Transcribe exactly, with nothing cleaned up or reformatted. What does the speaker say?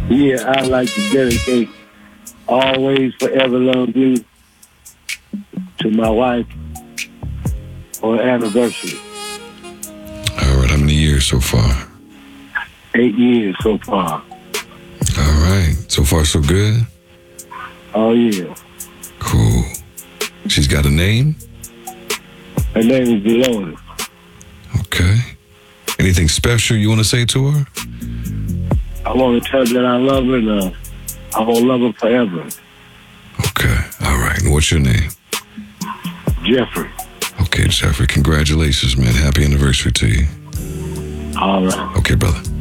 Yeah, I'd like to dedicate Always Forever Lovely to my wife for her anniversary. All right, how many years so far? Eight years so far. All right, so far so good? Oh, yeah. Cool. She's got a name? Her name is Dolores. Okay. Anything special you want to say to her? I want to tell her that I love her and uh, I will love her forever. Okay, all right. And what's your name? Jeffrey. Okay, Jeffrey, congratulations, man. Happy anniversary to you. All right. Okay, brother.